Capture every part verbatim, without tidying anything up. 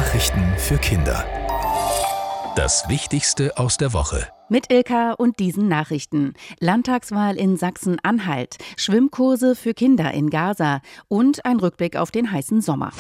Nachrichten für Kinder. Das Wichtigste aus der Woche. Mit Ilka und diesen Nachrichten. Landtagswahl in Sachsen-Anhalt, Schwimmkurse für Kinder in Gaza und ein Rückblick auf den heißen Sommer.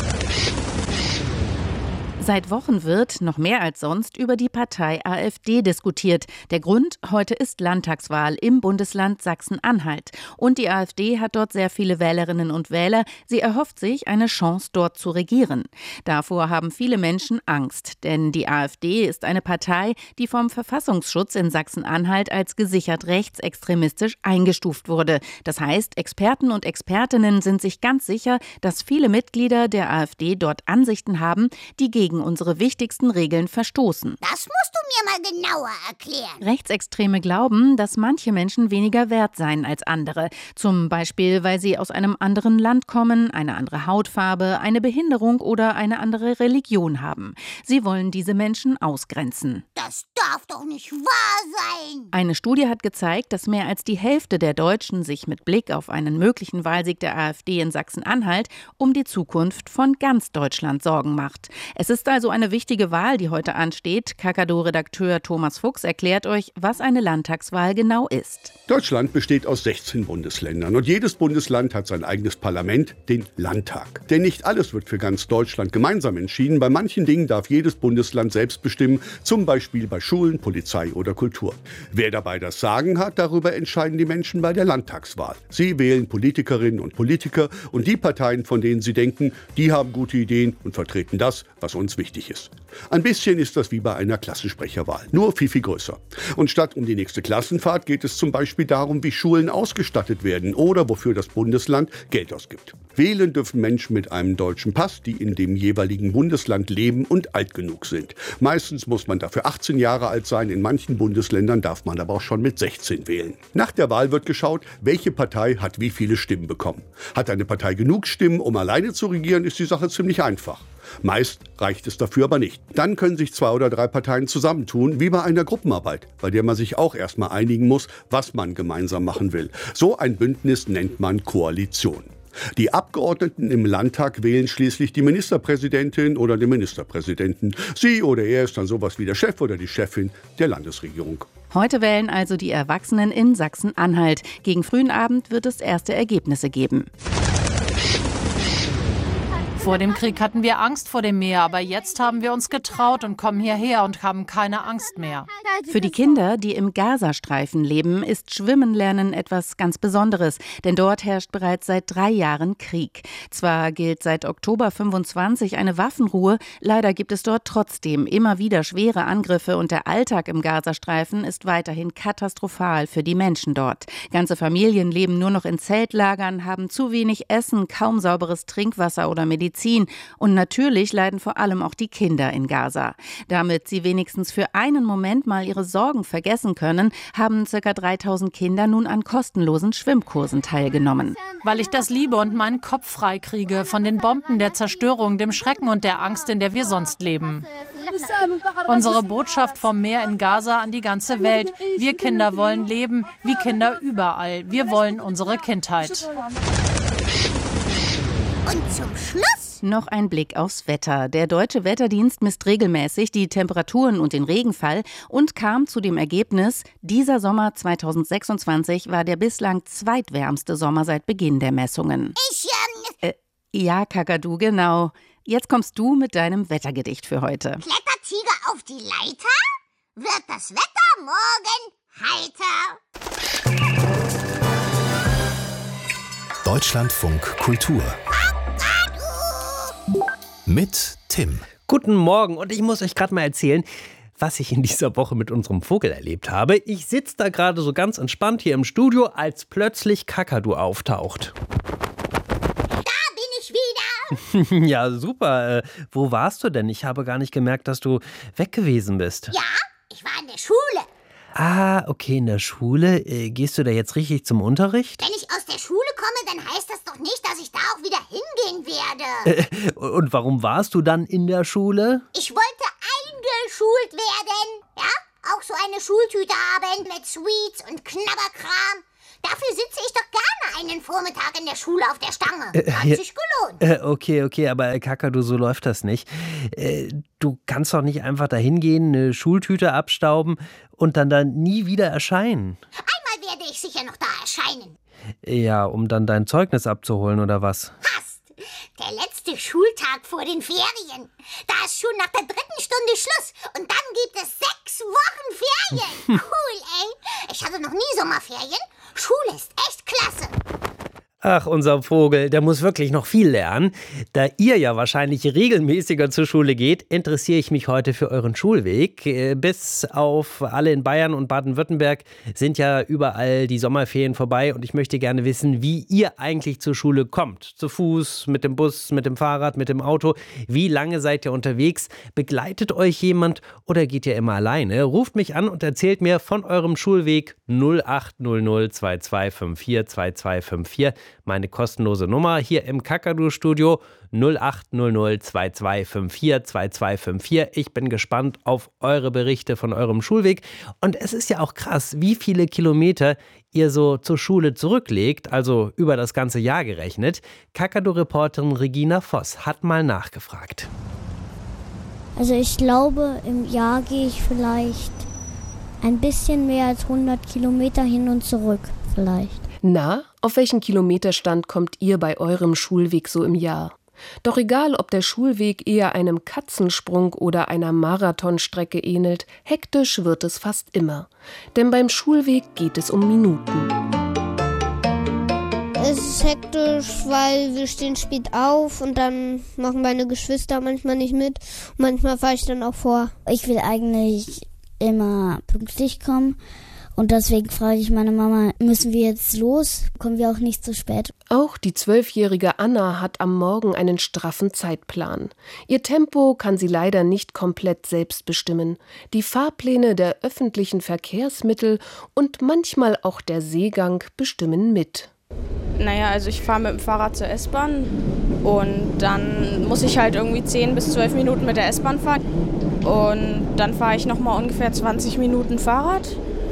Seit Wochen wird, noch mehr als sonst, über die Partei AfD diskutiert. Der Grund: heute ist Landtagswahl im Bundesland Sachsen-Anhalt. Und die AfD hat dort sehr viele Wählerinnen und Wähler. Sie erhofft sich eine Chance, dort zu regieren. Davor haben viele Menschen Angst. Denn die AfD ist eine Partei, die vom Verfassungsschutz in Sachsen-Anhalt als gesichert rechtsextremistisch eingestuft wurde. Das heißt, Experten und Expertinnen sind sich ganz sicher, dass viele Mitglieder der AfD dort Ansichten haben, die gegen unsere wichtigsten Regeln verstoßen. Das musst du mir mal genauer erklären. Rechtsextreme glauben, dass manche Menschen weniger wert seien als andere. Zum Beispiel, weil sie aus einem anderen Land kommen, eine andere Hautfarbe, eine Behinderung oder eine andere Religion haben. Sie wollen diese Menschen ausgrenzen. Das darf doch nicht wahr sein. Eine Studie hat gezeigt, dass mehr als die Hälfte der Deutschen sich mit Blick auf einen möglichen Wahlsieg der AfD in Sachsen-Anhalt um die Zukunft von ganz Deutschland Sorgen macht. Es ist also eine wichtige Wahl, die heute ansteht. Kakadu-Redakteur Thomas Fuchs erklärt euch, was eine Landtagswahl genau ist. Deutschland besteht aus sechzehn Bundesländern und jedes Bundesland hat sein eigenes Parlament, den Landtag. Denn nicht alles wird für ganz Deutschland gemeinsam entschieden. Bei manchen Dingen darf jedes Bundesland selbst bestimmen, zum Beispiel bei Schulen, Polizei oder Kultur. Wer dabei das Sagen hat, darüber entscheiden die Menschen bei der Landtagswahl. Sie wählen Politikerinnen und Politiker und die Parteien, von denen sie denken, die haben gute Ideen und vertreten das, was uns wichtig ist. Ein bisschen ist das wie bei einer Klassensprecherwahl, nur viel, viel größer. Und statt um die nächste Klassenfahrt geht es zum Beispiel darum, wie Schulen ausgestattet werden oder wofür das Bundesland Geld ausgibt. Wählen dürfen Menschen mit einem deutschen Pass, die in dem jeweiligen Bundesland leben und alt genug sind. Meistens muss man dafür achtzehn Jahre alt sein, in manchen Bundesländern darf man aber auch schon mit sechzehn wählen. Nach der Wahl wird geschaut, welche Partei hat wie viele Stimmen bekommen. Hat eine Partei genug Stimmen, um alleine zu regieren, ist die Sache ziemlich einfach. Meist reicht es dafür aber nicht. Dann können sich zwei oder drei Parteien zusammentun, wie bei einer Gruppenarbeit, bei der man sich auch erstmal einigen muss, was man gemeinsam machen will. So ein Bündnis nennt man Koalition. Die Abgeordneten im Landtag wählen schließlich die Ministerpräsidentin oder den Ministerpräsidenten. Sie oder er ist dann sowas wie der Chef oder die Chefin der Landesregierung. Heute wählen also die Erwachsenen in Sachsen-Anhalt. Gegen frühen Abend wird es erste Ergebnisse geben. Vor dem Krieg hatten wir Angst vor dem Meer, aber jetzt haben wir uns getraut und kommen hierher und haben keine Angst mehr. Für die Kinder, die im Gazastreifen leben, ist Schwimmen lernen etwas ganz Besonderes, denn dort herrscht bereits seit drei Jahren Krieg. Zwar gilt seit Oktober fünfundzwanzig eine Waffenruhe, leider gibt es dort trotzdem immer wieder schwere Angriffe und der Alltag im Gazastreifen ist weiterhin katastrophal für die Menschen dort. Ganze Familien leben nur noch in Zeltlagern, haben zu wenig Essen, kaum sauberes Trinkwasser oder Medizin. Und natürlich leiden vor allem auch die Kinder in Gaza. Damit sie wenigstens für einen Moment mal ihre Sorgen vergessen können, haben ca. dreitausend Kinder nun an kostenlosen Schwimmkursen teilgenommen. Weil ich das liebe und meinen Kopf frei kriege von den Bomben, der Zerstörung, dem Schrecken und der Angst, in der wir sonst leben. Unsere Botschaft vom Meer in Gaza an die ganze Welt. Wir Kinder wollen leben, wie Kinder überall. Wir wollen unsere Kindheit. Und zum Schluss noch ein Blick aufs Wetter. Der Deutsche Wetterdienst misst regelmäßig die Temperaturen und den Regenfall und kam zu dem Ergebnis, dieser Sommer zweitausendsechsundzwanzig war der bislang zweitwärmste Sommer seit Beginn der Messungen. Ich, ähm... Äh, ja, Kakadu, genau. Jetzt kommst du mit deinem Wettergedicht für heute. Klettert Tiger auf die Leiter? Wird das Wetter morgen heiter? Deutschlandfunk Kultur mit Tim. Guten Morgen und ich muss euch gerade mal erzählen, was ich in dieser Woche mit unserem Vogel erlebt habe. Ich sitze da gerade so ganz entspannt hier im Studio, als plötzlich Kakadu auftaucht. Da bin ich wieder. Ja, super. Äh, wo warst du denn? Ich habe gar nicht gemerkt, dass du weg gewesen bist. Ja, ich war in der Schule. Ah, okay, in der Schule. Äh, gehst du da jetzt richtig zum Unterricht? Wenn ich aus der Schule komme, dann heißt das doch nicht, dass ich da auch wieder hingehen werde. Äh, und warum warst du dann in der Schule? Ich wollte eingeschult werden. Ja, auch so eine Schultüte haben mit Sweets und Knabberkram. Dafür sitze ich doch gerne einen Vormittag in der Schule auf der Stange. Äh, Hat ja, sich gelohnt. äh, okay, okay, aber äh, Kakadu, so läuft das nicht. Äh, du kannst doch nicht einfach dahin gehen, eine Schultüte abstauben und dann da nie wieder erscheinen. Einmal werde ich sicher noch da erscheinen. Ja, um dann dein Zeugnis abzuholen oder was? Fast. Der letzte Schultag vor den Ferien. Da ist schon nach der dritten Stunde Schluss. Und dann gibt es sechs Wochen Ferien. Cool, ey. Ich hatte noch nie Sommerferien. Schule ist echt klasse. Ach, unser Vogel, der muss wirklich noch viel lernen. Da ihr ja wahrscheinlich regelmäßiger zur Schule geht, interessiere ich mich heute für euren Schulweg. Bis auf alle in Bayern und Baden-Württemberg sind ja überall die Sommerferien vorbei und ich möchte gerne wissen, wie ihr eigentlich zur Schule kommt. Zu Fuß, mit dem Bus, mit dem Fahrrad, mit dem Auto. Wie lange seid ihr unterwegs? Begleitet euch jemand oder geht ihr immer alleine? Ruft mich an und erzählt mir von eurem Schulweg null acht null null zwei zwei fünf vier zwei zwei fünf vier. Meine kostenlose Nummer hier im Kakadu-Studio null acht null null zwei zwei fünf vier zwei zwei fünf vier. Ich bin gespannt auf eure Berichte von eurem Schulweg. Und es ist ja auch krass, wie viele Kilometer ihr so zur Schule zurücklegt, also über das ganze Jahr gerechnet. Kakadu-Reporterin Regina Voss hat mal nachgefragt. Also ich glaube, im Jahr gehe ich vielleicht ein bisschen mehr als hundert Kilometer hin und zurück, vielleicht. Na, auf welchen Kilometerstand kommt ihr bei eurem Schulweg so im Jahr? Doch egal, ob der Schulweg eher einem Katzensprung oder einer Marathonstrecke ähnelt, hektisch wird es fast immer. Denn beim Schulweg geht es um Minuten. Es ist hektisch, weil wir stehen spät auf und dann machen meine Geschwister manchmal nicht mit. Manchmal fahre ich dann auch vor. Ich will eigentlich immer pünktlich kommen. Und deswegen frage ich meine Mama, müssen wir jetzt los? Kommen wir auch nicht zu spät? Auch die zwölfjährige Anna hat am Morgen einen straffen Zeitplan. Ihr Tempo kann sie leider nicht komplett selbst bestimmen. Die Fahrpläne der öffentlichen Verkehrsmittel und manchmal auch der Seegang bestimmen mit. Naja, also ich fahre mit dem Fahrrad zur S-Bahn und dann muss ich halt irgendwie zehn bis zwölf Minuten mit der S-Bahn fahren. Und dann fahre ich nochmal ungefähr zwanzig Minuten Fahrrad.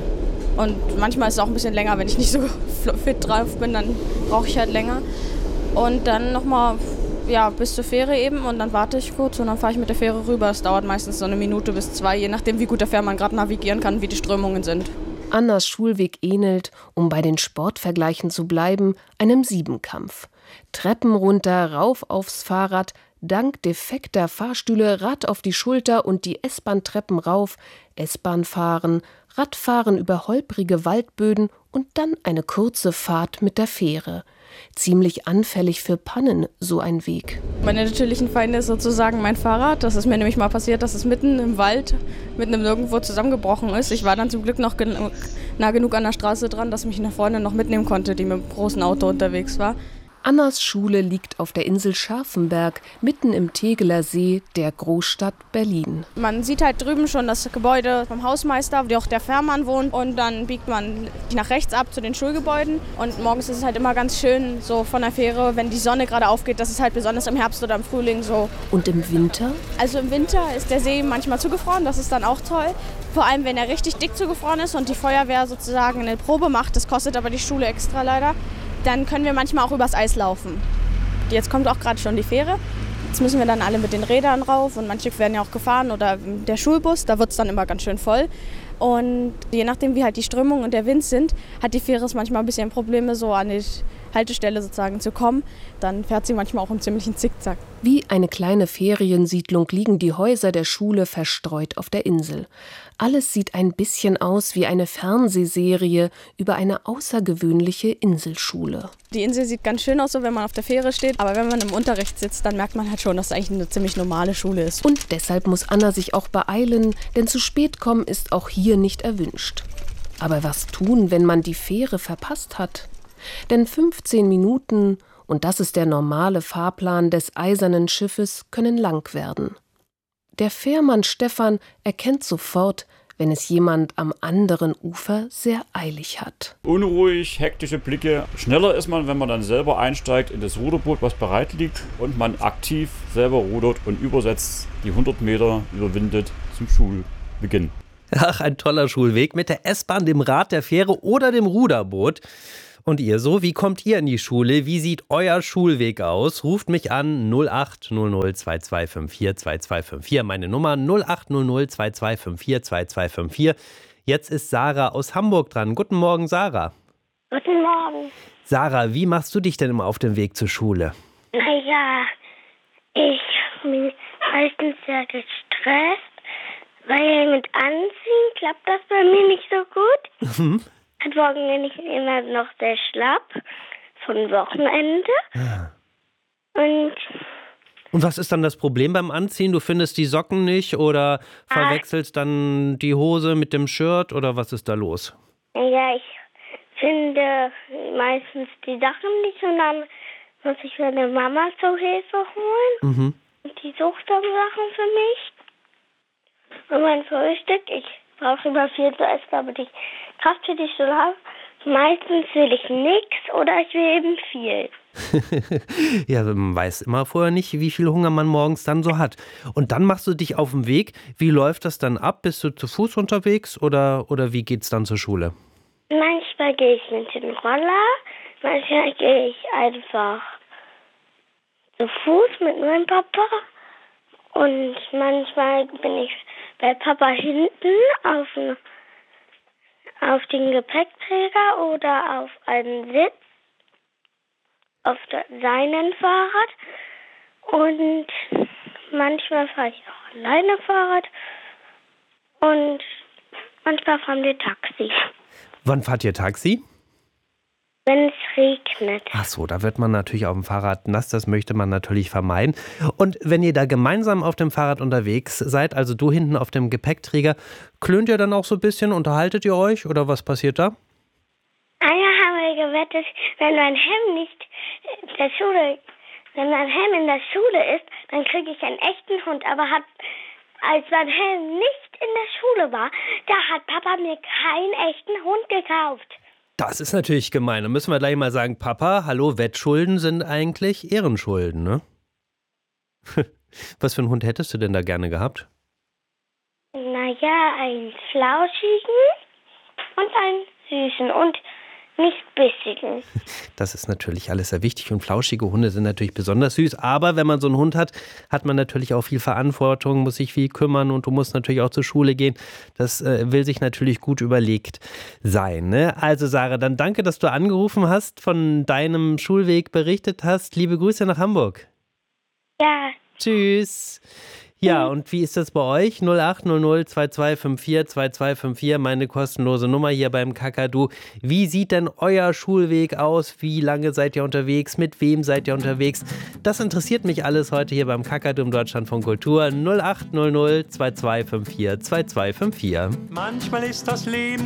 Und manchmal ist es auch ein bisschen länger, wenn ich nicht so fit drauf bin, dann brauche ich halt länger. Und dann nochmal ja, bis zur Fähre eben und dann warte ich kurz und dann fahre ich mit der Fähre rüber. Es dauert meistens so eine Minute bis zwei, je nachdem wie gut der Fährmann gerade navigieren kann, wie die Strömungen sind. Annas Schulweg ähnelt, um bei den Sportvergleichen zu bleiben, einem Siebenkampf. Treppen runter, rauf aufs Fahrrad, dank defekter Fahrstühle Rad auf die Schulter und die S-Bahn-Treppen rauf, S-Bahn fahren, Radfahren über holprige Waldböden und dann eine kurze Fahrt mit der Fähre. Ziemlich anfällig für Pannen, so ein Weg. Meine natürlichen Feinde ist sozusagen mein Fahrrad. Das ist mir nämlich mal passiert, dass es mitten im Wald, mitten im Nirgendwo zusammengebrochen ist. Ich war dann zum Glück noch gen- nah genug an der Straße dran, dass mich eine Freundin noch mitnehmen konnte, die mit einem großen Auto unterwegs war. Annas Schule liegt auf der Insel Scharfenberg, mitten im Tegeler See der Großstadt Berlin. Man sieht halt drüben schon das Gebäude vom Hausmeister, wo auch der Fährmann wohnt. Und dann biegt man nach rechts ab zu den Schulgebäuden. Und morgens ist es halt immer ganz schön, so von der Fähre, wenn die Sonne gerade aufgeht. Das ist halt besonders im Herbst oder im Frühling so. Und im Winter? Also im Winter ist der See manchmal zugefroren, das ist dann auch toll. Vor allem, wenn er richtig dick zugefroren ist und die Feuerwehr sozusagen eine Probe macht. Das kostet aber die Schule extra leider. Dann können wir manchmal auch übers Eis laufen. Jetzt kommt auch gerade schon die Fähre. Jetzt müssen wir dann alle mit den Rädern rauf und manche werden ja auch gefahren oder der Schulbus, da wird es dann immer ganz schön voll. Und je nachdem, wie halt die Strömung und der Wind sind, hat die Fähre manchmal ein bisschen Probleme, so an die Haltestelle sozusagen zu kommen. Dann fährt sie manchmal auch im ziemlichen Zickzack. Wie eine kleine Feriensiedlung liegen die Häuser der Schule verstreut auf der Insel. Alles sieht ein bisschen aus wie eine Fernsehserie über eine außergewöhnliche Inselschule. Die Insel sieht ganz schön aus, so wenn man auf der Fähre steht. Aber wenn man im Unterricht sitzt, dann merkt man halt schon, dass es eigentlich eine ziemlich normale Schule ist. Und deshalb muss Anna sich auch beeilen, denn zu spät kommen ist auch hier nicht erwünscht. Aber was tun, wenn man die Fähre verpasst hat? Denn fünfzehn Minuten, und das ist der normale Fahrplan des eisernen Schiffes, können lang werden. Der Fährmann Stefan erkennt sofort, wenn es jemand am anderen Ufer sehr eilig hat. Unruhig, hektische Blicke. Schneller ist man, wenn man dann selber einsteigt in das Ruderboot, was bereit liegt und man aktiv selber rudert und übersetzt die hundert Meter überwindet zum Schulbeginn. Ach, ein toller Schulweg mit der S-Bahn, dem Rad, der Fähre oder dem Ruderboot. Und ihr so, wie kommt ihr in die Schule? Wie sieht euer Schulweg aus? Ruft mich an null acht null null zwei zwei fünf vier zwei zwei fünf vier. Meine Nummer null acht null null zwei zwei fünf vier zwei zwei fünf vier. Jetzt ist Sarah aus Hamburg dran. Guten Morgen, Sarah. Guten Morgen. Sarah, wie machst du dich denn immer auf dem Weg zur Schule? Naja, ich bin meistens sehr gestresst, weil mit Anziehen klappt das bei mir nicht so gut. Mhm. Am Morgen bin ich immer noch sehr schlapp von Wochenende. Ah. Und Und was ist dann das Problem beim Anziehen? Du findest die Socken nicht oder verwechselst dann die Hose mit dem Shirt oder was ist da los? ja, ich finde meistens die Sachen nicht und dann muss ich meine Mama zur Hilfe holen. Mhm. Und die sucht dann Sachen für mich. Und mein Frühstück, ich brauche immer viel zu essen, damit ich Kraft für die Schule habe. Meistens will ich nichts oder ich will eben viel. Ja, man weiß immer vorher nicht, wie viel Hunger man morgens dann so hat. Und dann machst du dich auf den Weg. Wie läuft das dann ab? Bist du zu Fuß unterwegs oder, oder wie geht's dann zur Schule? Manchmal gehe ich mit dem Roller, manchmal gehe ich einfach zu Fuß mit meinem Papa und manchmal bin ich bei Papa hinten auf, ein, auf den Gepäckträger oder auf einen Sitz auf der, seinem Fahrrad und manchmal fahre ich auch alleine Fahrrad und manchmal fahren wir Taxi. Wann fahrt ihr Taxi? Wenn es regnet. Ach so, da wird man natürlich auf dem Fahrrad nass, das möchte man natürlich vermeiden. Und wenn ihr da gemeinsam auf dem Fahrrad unterwegs seid, also du hinten auf dem Gepäckträger, klönt ihr dann auch so ein bisschen, unterhaltet ihr euch oder was passiert da? Einmal haben wir gewettet, wenn mein Helm nicht in der Schule, wenn mein Helm in der Schule ist, dann kriege ich einen echten Hund. Aber hat, als mein Helm nicht in der Schule war, da hat Papa mir keinen echten Hund gekauft. Das ist natürlich gemein. Da müssen wir gleich mal sagen, Papa, hallo, Wettschulden sind eigentlich Ehrenschulden, ne? Was für einen Hund hättest du denn da gerne gehabt? Naja, einen flauschigen und einen süßen und nicht bissigen. Das ist natürlich alles sehr wichtig und flauschige Hunde sind natürlich besonders süß. Aber wenn man so einen Hund hat, hat man natürlich auch viel Verantwortung, muss sich viel kümmern und du musst natürlich auch zur Schule gehen. Das äh, will sich natürlich gut überlegt sein, ne? Also Sarah, dann danke, dass du angerufen hast, von deinem Schulweg berichtet hast. Liebe Grüße nach Hamburg. Ja. Tschüss. Ja, und wie ist das bei euch? null acht null null zwei zwei fünf vier zwei zwei fünf vier, meine kostenlose Nummer hier beim Kakadu. Wie sieht denn euer Schulweg aus? Wie lange seid ihr unterwegs? Mit wem seid ihr unterwegs? Das interessiert mich alles heute hier beim Kakadu im Deutschlandfunk Kultur. null acht null null zwei zwei fünf vier zwei zwei fünf vier. Manchmal ist das Leben